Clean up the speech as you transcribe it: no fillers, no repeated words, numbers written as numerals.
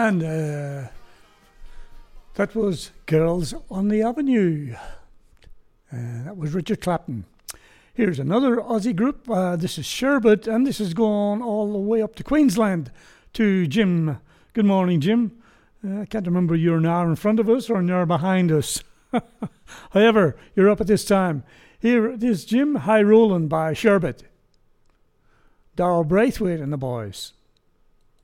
And that was Girls on the Avenue. That was Richard Clapton. Here's another Aussie group. This is Sherbet, and this is going all the way up to Queensland to Jim. Good morning, Jim. I can't remember you're now in front of us or now behind us. However, you're up at this time. Here it is Jim High Rollin' by Sherbet. Darrell Braithwaite and the boys.